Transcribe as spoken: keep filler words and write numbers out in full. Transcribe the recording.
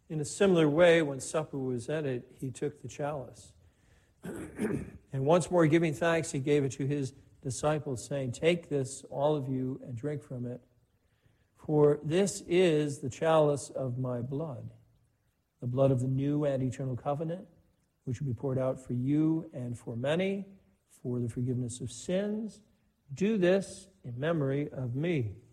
In a similar way, when supper was ended, he took the chalice. And once more giving thanks, he gave it to his disciples, saying, "Take this, all of you, and drink from it. For this is the chalice of my blood, the blood of the new and eternal covenant, which will be poured out for you and for many for the forgiveness of sins. Do this in memory of me."